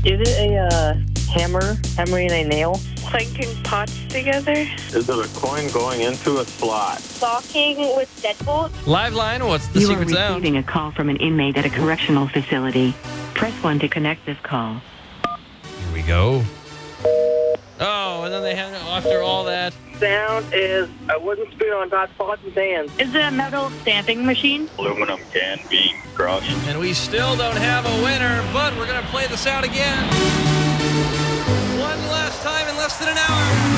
Is it a hammering a nail? Clanking pots together. Is it a coin going into a slot? Locking with deadbolts. Liveline, what's the You are secret sound? receiving a call from an inmate at a correctional facility. Press 1 to connect this call. Here we go. Oh, and then they hang after all that. Sound is a wooden spoon on top of pots and pans. Is it a metal stamping machine? Aluminum can being crushed. And we still don't have a winner, but we're going to play the sound again. One last time in less than an hour.